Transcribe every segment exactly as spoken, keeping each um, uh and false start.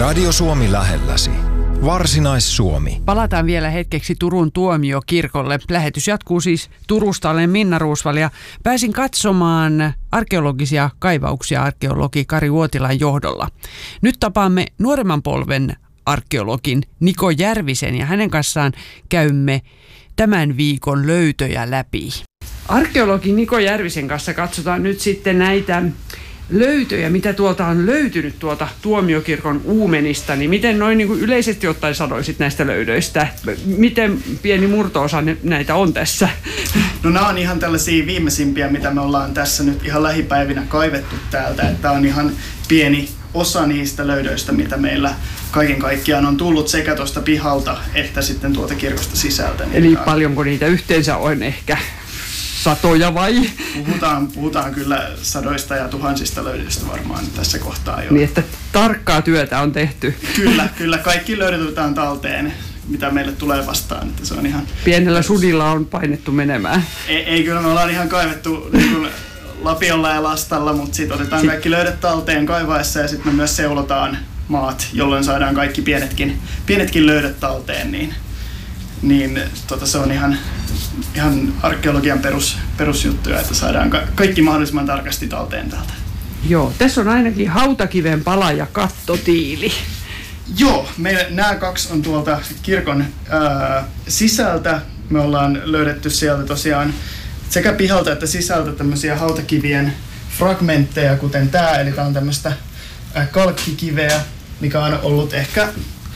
Radio Suomi lähelläsi. Varsinais-Suomi. Palataan vielä hetkeksi Turun tuomiokirkolle. Lähetys jatkuu siis Turusta. Olen Minna Ruusval ja pääsin katsomaan arkeologisia kaivauksia arkeologi Kari Uotilan johdolla. Nyt tapaamme nuoremman polven arkeologin Niko Järvisen ja hänen kanssaan käymme tämän viikon löytöjä läpi. Arkeologi Niko Järvisen kanssa katsotaan nyt sitten näitä löytöjä, mitä tuolta on löytynyt tuolta tuomiokirkon uumenista, niin miten noin niin kuin yleisesti ottaen sanoisit näistä löydöistä? Miten pieni murto-osa näitä on tässä? No nämä on ihan tällaisia viimeisimpiä, mitä me ollaan tässä nyt ihan lähipäivinä kaivettu täältä. Tämä on ihan pieni osa niistä löydöistä, mitä meillä kaiken kaikkiaan on tullut sekä tuosta pihalta että sitten tuolta kirkosta sisältä. Eli paljonko niitä yhteensä on ehkä? Satoja vai? Puhutaan, puhutaan kyllä sadoista ja tuhansista löydöistä varmaan tässä kohtaa jo. Niin, että tarkkaa työtä on tehty. Kyllä, kyllä. Kaikki löydetään talteen, mitä meille tulee vastaan. Että se on ihan pienellä sudilla on painettu menemään. Ei, ei kyllä, me ollaan ihan kaivettu niin kuin lapiolla ja lastalla, mutta sitten otetaan sit kaikki löydöt talteen kaivaessa ja sitten me myös seulotaan maat, jolloin saadaan kaikki pienetkin, pienetkin löydöt talteen. Niin, niin tota, se on ihan, ihan arkeologian perus, perusjuttuja, että saadaan ka- kaikki mahdollisimman tarkasti talteen täältä. Joo, tässä on ainakin hautakiven pala ja kattotiili. Joo, meillä nämä kaksi on tuolta kirkon ää, sisältä. Me ollaan löydetty sieltä tosiaan sekä pihalta että sisältä tämmöisiä hautakivien fragmentteja, kuten tämä. Eli tämä on tämmöistä ää, kalkkikiveä, mikä on ollut ehkä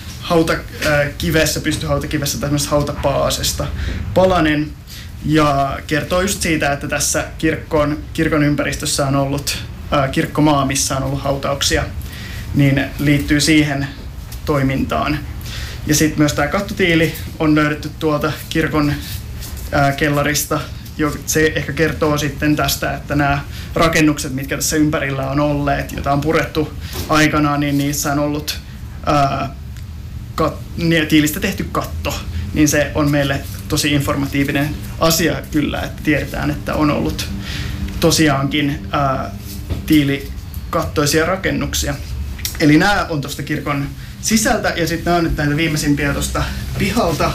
hautakivessä, pystyhautakivessä tämmöistä hautapaasesta palanen. Ja kertoo just siitä, että tässä kirkon, kirkon ympäristössä on ollut ää, kirkkomaa, missä on ollut hautauksia, niin liittyy siihen toimintaan. Ja sitten myös tämä kattotiili on löydetty tuolta kirkon ää, kellarista. Se ehkä kertoo sitten tästä, että nämä rakennukset, mitkä tässä ympärillä on olleet, joita on purettu aikanaan, niin niissä on ollut ää, kat, tiilistä tehty katto. Niin se on meille tosi informatiivinen asia kyllä, että tiedetään, että on ollut tosiaankin ää, tiilikattoisia rakennuksia. Eli nämä on tuosta kirkon sisältä ja sitten nämä on nyt näitä viimeisimpiä tuosta pihalta.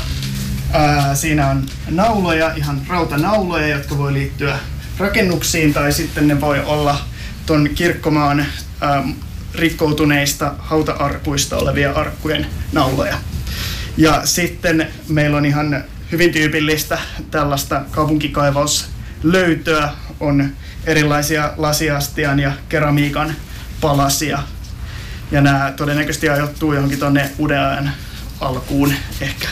Ää, siinä on nauloja, ihan rautanauloja, jotka voi liittyä rakennuksiin tai sitten ne voi olla tuon kirkkomaan ää, rikkoutuneista hauta-arkuista olevia arkkujen nauloja. Ja sitten meillä on ihan hyvin tyypillistä tällaista kaupunkikaivauslöytöä, on erilaisia lasiastian ja keramiikan palasia. Ja nämä todennäköisesti ajoittuu johonkin tuonne uuden ajan alkuun ehkä.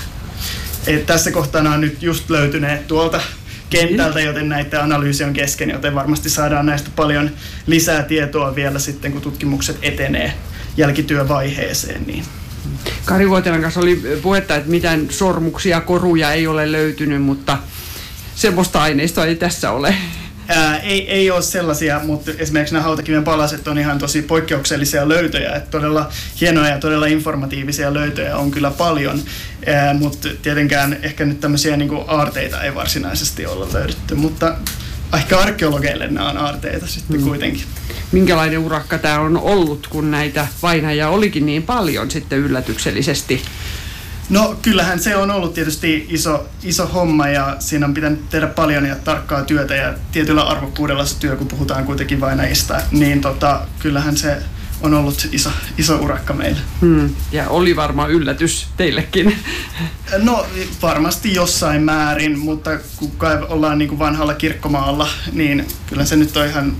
Et tässä kohtaa nämä on nyt just löytyneet tuolta kentältä, joten näitä analyysi on kesken, joten varmasti saadaan näistä paljon lisää tietoa vielä sitten, kun tutkimukset etenee jälkityövaiheeseen. Niin. Kari Uotilan kanssa oli puhetta, että mitään sormuksia, koruja ei ole löytynyt, mutta semmoista aineistoa ei tässä ole. Ää, ei, ei ole sellaisia, mutta esimerkiksi nämä hautakiven palaset on ihan tosi poikkeuksellisia löytöjä. Että todella hienoja ja todella informatiivisia löytöjä on kyllä paljon, ää, mutta tietenkään ehkä nyt tämmöisiä niin kuin aarteita ei varsinaisesti olla löydetty, mutta ehkä arkeologeille nämä on aarteita sitten hmm. kuitenkin. Minkälainen urakka tämä on ollut, kun näitä vainajia olikin niin paljon sitten yllätyksellisesti? No kyllähän se on ollut tietysti iso, iso homma ja siinä on pitänyt tehdä paljon ja tarkkaa työtä ja tietyllä arvokkuudella se työ, kun puhutaan kuitenkin vainajista, niin tota, kyllähän se on ollut iso, iso urakka meille. Hmm. Ja oli varmaan yllätys teillekin. No varmasti jossain määrin, mutta kun ollaan niin kuin vanhalla kirkkomaalla, niin kyllä se nyt on ihan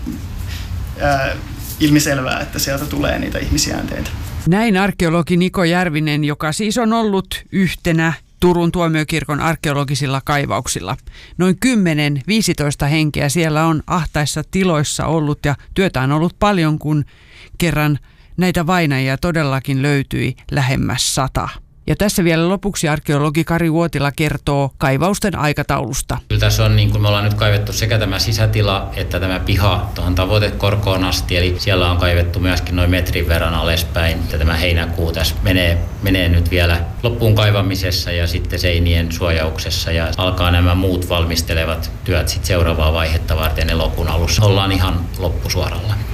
ää, ilmiselvää, että sieltä tulee niitä ihmisjäänteitä. Näin arkeologi Niko Järvinen, joka siis on ollut yhtenä Turun tuomiokirkon arkeologisilla kaivauksilla. Noin kymmenen viisitoista henkeä siellä on ahtaissa tiloissa ollut ja työtä on ollut paljon, kun kerran näitä vainajia todellakin löytyi lähemmäs sata. Ja tässä vielä lopuksi arkeologi Kari Uotila kertoo kaivausten aikataulusta. Kyllä tässä on, niin kuin me ollaan nyt kaivettu sekä tämä sisätila että tämä piha tuohon tavoitekorkoon asti. Eli siellä on kaivettu myöskin noin metrin verran alaspäin. Ja tämä heinäkuu tässä menee, menee nyt vielä loppuun kaivamisessa ja sitten seinien suojauksessa. Ja alkaa nämä muut valmistelevat työt sitten seuraavaa vaihetta varten elokuun alussa. Ollaan ihan loppusuoralla.